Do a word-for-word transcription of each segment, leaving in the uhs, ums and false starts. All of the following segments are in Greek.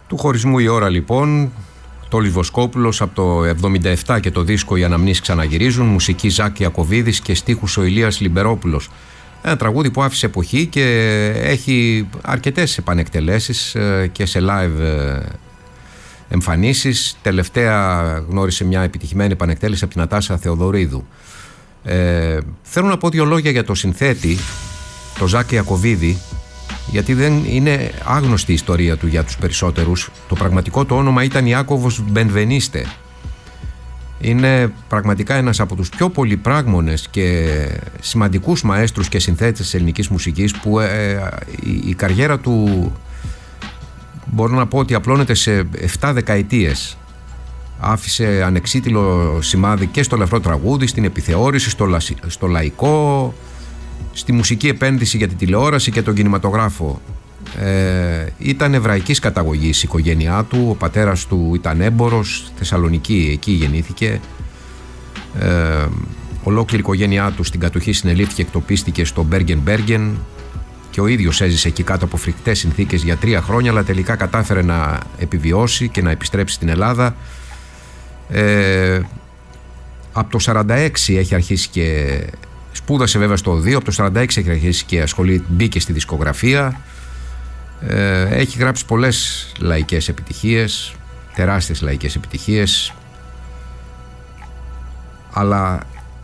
Του χωρισμού η ώρα λοιπόν. Τόλης Βοσκόπουλος από το εβδομήντα επτά και το δίσκο «Οι Αναμνήσεις ξαναγυρίζουν», μουσική Ζάκη Ιακωβίδης και στίχους ο Ηλίας Λιμπερόπουλος. Ένα τραγούδι που άφησε εποχή και έχει αρκετές επανεκτελέσεις και σε live εμφανίσεις. Τελευταία γνώρισε μια επιτυχημένη επανεκτέλεση από την Νατάσα Θεοδωρίδου. Ε, θέλω να πω δύο λόγια για το συνθέτη, το Ζάκη Ιακωβίδη, γιατί δεν είναι άγνωστη η ιστορία του για τους περισσότερους. Το πραγματικό του όνομα ήταν Ιάκωβος Μπενβενίστε. Είναι πραγματικά ένας από τους πιο πολυπράγμονες και σημαντικούς μαέστρους και συνθέτες της ελληνικής μουσικής, που ε, η, η καριέρα του μπορώ να πω ότι απλώνεται σε επτά δεκαετίες. Άφησε ανεξίτηλο σημάδι και στο ελαφρό τραγούδι, στην επιθεώρηση, στο, λα, στο λαϊκό, στη μουσική επένδυση για τη τηλεόραση και τον κινηματογράφο. Ε, ήταν εβραϊκής καταγωγής η οικογένειά του, ο πατέρας του ήταν έμπορος, Θεσσαλονίκη, εκεί γεννήθηκε. Ε, ολόκληρη η οικογένειά του στην κατοχή συνελήφθηκε, εκτοπίστηκε στο Μπέργεν Μπέργεν και ο ίδιος έζησε εκεί κάτω από φρικτές συνθήκες για τρία χρόνια, αλλά τελικά κατάφερε να επιβιώσει και να επιστρέψει στην Ελλάδα. Ε, από το σαράντα έξι έχει αρχίσει και σπούδασε βέβαια στο ΟΔΥ, από το σαράντα έξι έχει αρχίσει και ασχολεί, μπήκε στη δισκογραφία. Ε, έχει γράψει πολλές λαϊκές επιτυχίες, τεράστιες λαϊκές επιτυχίες, αλλά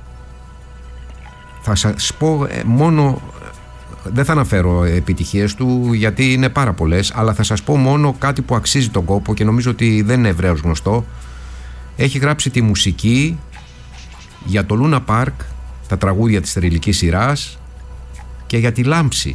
θα σας πω μόνο, δεν θα αναφέρω επιτυχίες του γιατί είναι πάρα πολλές, αλλά θα σας πω μόνο κάτι που αξίζει τον κόπο και νομίζω ότι δεν είναι ευρέως γνωστό. Έχει γράψει τη μουσική για το Λούνα Πάρκ, τα τραγούδια της θρυλικής σειράς και για τη Λάμψη.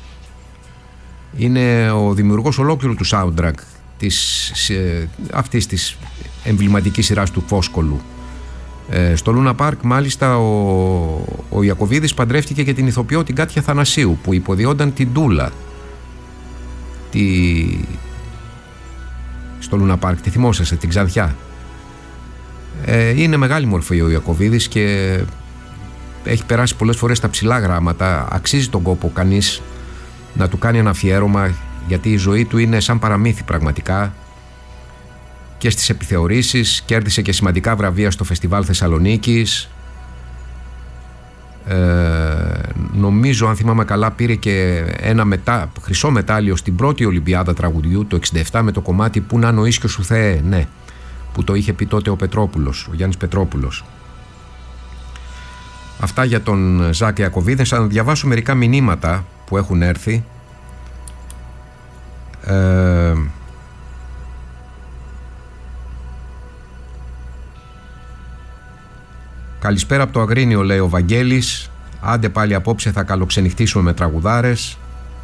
Είναι ο δημιουργός ολόκληρου του soundtrack της, αυτής της εμβληματικής σειράς του Φόσκολου. Ε, στο Λούνα Πάρκ μάλιστα ο, ο Ιακωβίδης παντρεύτηκε και την ηθοποιό την Κάτια Θανασίου, που υποδιόταν την Τούλα τη... στο Λούνα Πάρκ, τη θυμόσαστε, την Ξανθιά. Ε, είναι μεγάλη μορφή ο Ιακωβίδης και έχει περάσει πολλές φορές τα ψηλά γράμματα. Αξίζει τον κόπο κανείς να του κάνει ένα αφιέρωμα, γιατί η ζωή του είναι σαν παραμύθι πραγματικά. Και στις επιθεωρήσεις κέρδισε και σημαντικά βραβεία στο Φεστιβάλ Θεσσαλονίκης. Ε, νομίζω, αν θυμάμαι καλά, πήρε και ένα μετα... χρυσό μετάλλιο στην πρώτη Ολυμπιάδα τραγουδιού το εξήντα επτά με το κομμάτι «Πού να νοείς και σου Θεέ», ναι, που το είχε πει τότε ο Πετρόπουλος, ο Γιάννης Πετρόπουλος. Αυτά για τον Ζάκη Ιακωβίδη. Θα διαβάσω μερικά μηνύματα που έχουν έρθει. Ε, Καλησπέρα από το Αγρίνιο, λέει ο Βαγγέλης. Άντε πάλι απόψε θα καλοξενυχτήσουμε με τραγουδάρες.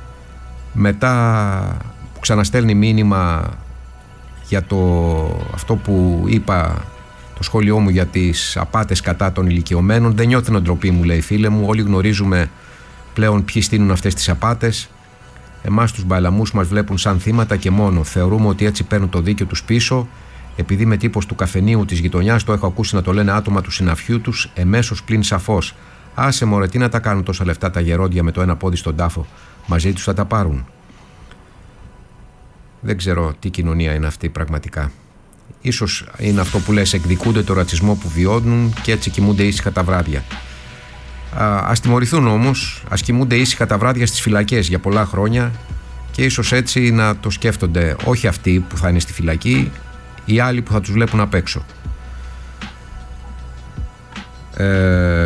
Μετά που ξαναστέλνει μήνυμα για το, αυτό που είπα, το σχόλιο μου για τις απάτες κατά των ηλικιωμένων. Δεν νιώθω ντροπή, μου λέει, φίλε μου. Όλοι γνωρίζουμε πλέον ποιοι στείλουν αυτές τις απάτες. Εμάς τους μπαλαμούς μας βλέπουν σαν θύματα και μόνο. Θεωρούμε ότι έτσι παίρνουν το δίκαιο τους πίσω. Επειδή με τύπος του καφενείου της γειτονιάς το έχω ακούσει να το λένε άτομα του συναφιού τους, εμέσως πλην σαφώς. Άσε μωρέ, τι να τα κάνουν τόσα λεφτά τα γερόντια με το ένα πόδι στον τάφο. Μαζί τους θα τα πάρουν. Δεν ξέρω τι κοινωνία είναι αυτή πραγματικά. Ίσως είναι αυτό που λες, εκδικούνται το ρατσισμό που βιώνουν και έτσι κοιμούνται ήσυχα τα βράδια. Α, ας τιμωρηθούν όμως, ας κοιμούνται ήσυχα τα βράδια στις φυλακές για πολλά χρόνια και ίσως έτσι να το σκέφτονται όχι αυτοί που θα είναι στη φυλακή, οι άλλοι που θα τους βλέπουν απ' έξω. Ε,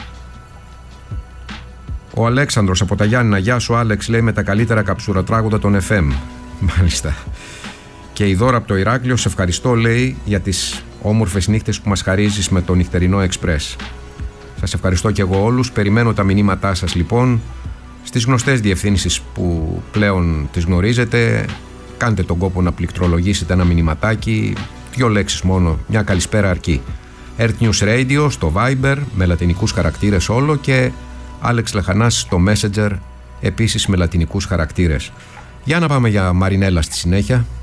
ο Αλέξανδρος από τα Γιάννηνα. Γεια σου Άλεξ, λέει, με τα καλύτερα καψουρατράγουδα των εφ εμ. Μάλιστα. Και η Δώρα από το Ηράκλειο, σε ευχαριστώ, λέει, για τις όμορφες νύχτες που μας χαρίζεις με το νυχτερινό εξπρές. Σας ευχαριστώ και εγώ όλους. Περιμένω τα μηνύματά σας λοιπόν στις γνωστές διευθύνσεις που πλέον τις γνωρίζετε. Κάντε τον κόπο να πληκτρολογήσετε ένα μηνυματάκι, δύο λέξεις μόνο, μια καλησπέρα αρκεί. Earth News Radio στο Viber με λατινικούς χαρακτήρες όλο και Άλεξ Λεχανάς στο Messenger επίσης με λατινικούς χαρακτήρες. Για να πάμε για Μαρινέλα στη συνέχεια.